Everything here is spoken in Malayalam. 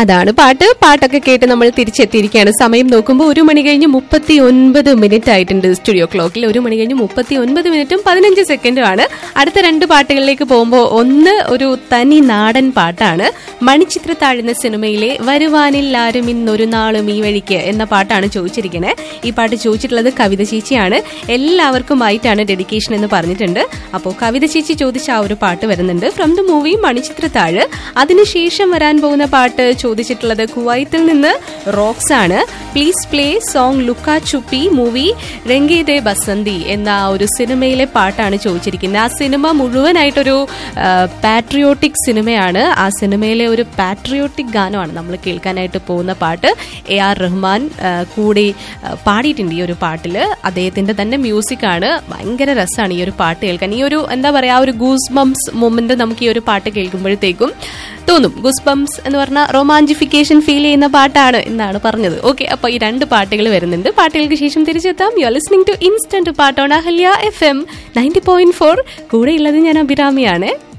അതാണ് പാട്ടൊക്കെ കേട്ട് നമ്മൾ തിരിച്ചെത്തിയിരിക്കുകയാണ്. സമയം നോക്കുമ്പോൾ 1 മണി കഴിഞ്ഞ് 39 ആയിട്ടുണ്ട് സ്റ്റുഡിയോ ക്ലോക്കിൽ. 1 മണി കഴിഞ്ഞ് 39 15 സെക്കൻഡും ആണ്. അടുത്ത 2 പാട്ടുകളിലേക്ക് പോകുമ്പോൾ ഒന്ന് ഒരു തനി നാടൻ പാട്ടാണ്. മണിച്ചിത്രത്താഴ് എന്ന സിനിമയിലെ വരുവാനിൽ ആരും ഇന്നൊരു നാളും ഈ വഴിക്ക് എന്ന പാട്ടാണ് ചോദിച്ചിരിക്കുന്നത്. ഈ പാട്ട് ചോദിച്ചിട്ടുള്ളത് കവിത ചേച്ചിയാണ്. എല്ലാവർക്കുമായിട്ടാണ് ഡെഡിക്കേഷൻ എന്ന് പറഞ്ഞിട്ടുണ്ട്. അപ്പോൾ കവിത ചേച്ചി ചോദിച്ച ആ ഒരു പാട്ട് വരുന്നുണ്ട് ഫ്രം ദ മൂവി മണിച്ചിത്രത്താഴ്. അതിനുശേഷം വരാൻ പോകുന്ന പാട്ട് ചോദിച്ചിട്ടുള്ളത് കുവൈത്തിൽ നിന്ന് റോക്സ് ആണ്. Please play song ലുക്ക ചുപ്പി movie രംഗീതേ Basanti എന്ന ഒരു സിനിമയിലെ പാട്ടാണ് ചോദിച്ചിരിക്കുന്നത്. ആ സിനിമ മുഴുവനായിട്ടൊരു പാട്രിയോട്ടിക് സിനിമയാണ്. ആ സിനിമയിലെ ഒരു പാട്രിയോട്ടിക് ഗാനമാണ് നമ്മൾ കേൾക്കാനായിട്ട് പോകുന്ന പാട്ട്. AR റഹ്മാൻ കൂടി പാടിയിട്ടുണ്ട് ഈ ഒരു പാട്ടിൽ. അദ്ദേഹത്തിന്റെ തന്നെ മ്യൂസിക് ആണ്. ഭയങ്കര രസമാണ് ഈ ഒരു പാട്ട് കേൾക്കാൻ. ഈ ഒരു എന്താ പറയാ, ഒരു ഗൂസ് ബംസ് മൊമെന്റ് നമുക്ക് ഈ ഒരു പാട്ട് കേൾക്കുമ്പോഴത്തേക്കും തോന്നും. ഗൂസ് ബംസ് എന്ന് പറഞ്ഞാൽ റൊമാൻറ്റിഫിക്കേഷൻ ഫീൽ ചെയ്യുന്ന പാട്ടാണ് എന്നാണ് പറഞ്ഞത്. ഓക്കെ, അപ്പൊ ഈ 2 പാട്ടുകൾ വരുന്നുണ്ട്. പാട്ടുകൾക്ക് ശേഷം തിരിച്ചെത്താം. You are listening to instant പാട്ട് ഓൺ അഹല്യ FM 90.4. കൂടെയുള്ളത് ഞാൻ അഭിരാമിയാണ്.